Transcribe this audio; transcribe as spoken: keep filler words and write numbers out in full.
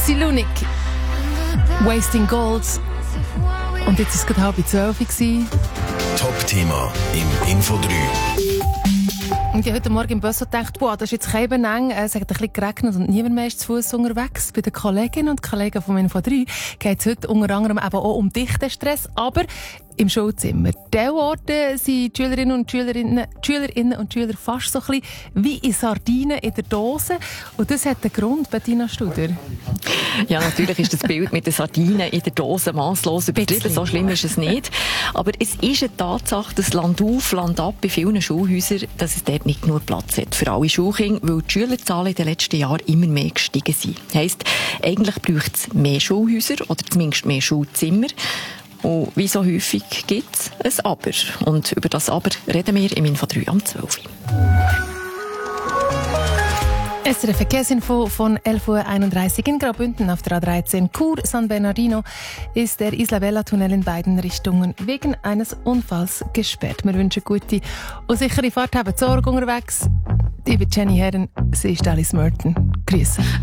Lunik, Wasting Gold. Und jetzt war es gerade halb zwölf. Top-Thema im Info drei. Und ich habe heute Morgen im Bus gedacht, wow, das ist jetzt kein eng. Es hat ein bisschen geregnet und niemand mehr ist zu Fuß unterwegs. Bei den Kolleginnen und Kollegen von Info drei geht es heute unter anderem eben auch um Dichtenstress, aber im Schulzimmer. Diese Orte sind die Schülerinnen und Schülerinnen, die Schülerinnen und Schüler fast so ein bisschen wie in Sardinen in der Dose. Und das hat einen Grund, Bettina Studer. Ja, natürlich ist das Bild mit den Sardinen in der Dose masslos übertrieben. So schlimm ist es nicht. Aber es ist eine Tatsache, dass Land auf, Land ab bei vielen Schulhäusern, dass es dort nicht nur Platz hat für alle Schulkinder, weil die Schülerzahlen in den letzten Jahren immer mehr gestiegen sind. Heisst, eigentlich braucht es mehr Schulhäuser oder zumindest mehr Schulzimmer. Und wie so häufig gibt es ein Aber. Und über das Aber reden wir im Info drei am zwölf. S R F Verkehrsinfo von elf Uhr einunddreißig in Graubünden auf der A dreizehn Chur San Bernardino ist der Isla Bella Tunnel in beiden Richtungen wegen eines Unfalls gesperrt. Wir wünschen gute und sichere Fahrt, haben Sorge unterwegs. Ich bin Jenny Herren, sie ist Alice Merton. Grüße.